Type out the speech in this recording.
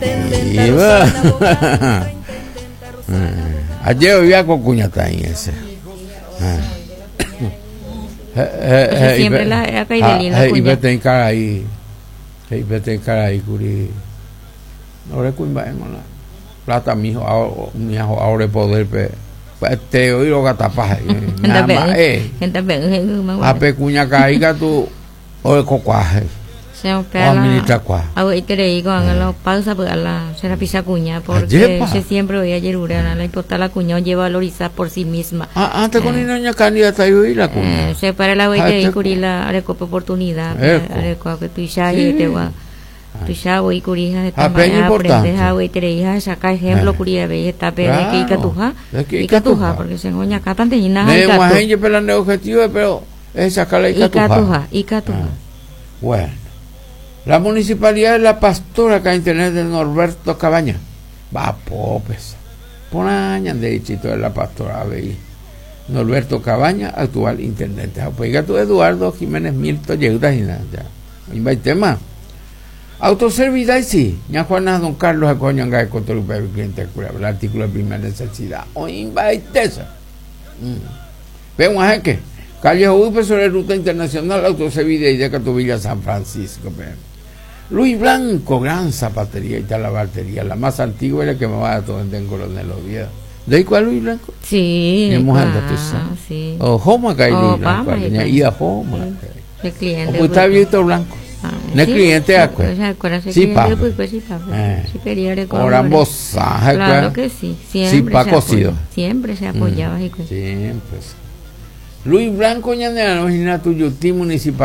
Ayer vivía con cuñata en ese. Siempre la caída y vete en cara ahí. Y vete en cara ahí, curi. No recuerdo en la plata, mi hijo, ahora poder, te oí lo gatapas. Nada más, a pecuña caiga tú, o el cocuaje. Administra cuá. Ahora creí con la pausa pues la será pisa cuña porque se siempre oía yerura la importa la cuña lleva valoriza por sí misma. Antes con niña candidata y la cuña. Se para la voy de curi la recopa oportunidad. Areco que tú ya y te va. Tú ya voy curija de también aprendes a voy te hija saca ejemplo curía ve está pene que icatuja porque se goña acá tan de nada. De más gente pelando objetivo pero es sacar la icatuja. Bueno. La municipalidad de La Pastora, acá en internet de Norberto Cabaña. Va, popes. Por años de distrito de La Pastora, veí. Norberto Cabaña, actual intendente. Oiga tú, Eduardo Jiménez Milton, llegudas y nada. Ya. ¿Hay tema? Autoservidad, sí. Ya Juana, don Carlos, acoñan gai contra el cliente, el artículo de primera necesidad. O invite esa. Vemos a que. Calle Upe sobre ruta internacional, autoservidad y de Catuvilla, San Francisco. Luis Blanco, gran zapatería y tal la batería, la más antigua y la que me va a todo en Coronel Oviedo. ¿De ahí cuál Luis Blanco? Sí. ¿De mujer sí. O Homa que hay Luis Blanco, y a Homa. El cliente. O está abierto Blanco. No es cliente a sí, pa. Ahora bozaje. Claro que sí. Siempre se apoyaba. Siempre. Luis Blanco, ya de la Municipal